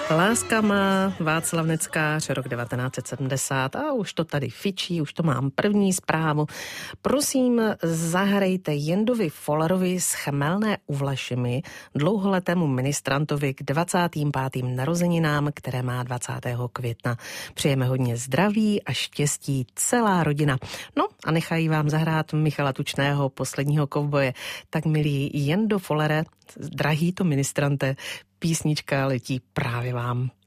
Láska má Václav Neckář, rok 1970 a už to tady fičí, už to mám první zprávu. Prosím, zahrajte Jendovi Follerovi z Chmelné u Vlašimi, dlouholetému ministrantovi k 25. narozeninám, které má 20. května. Přejeme hodně zdraví a štěstí celá rodina. No a nechají vám zahrát Michala Tučného, Posledního kovboje. Tak milý Jendo Follere, drahý to ministrante, písnička letí právě vám.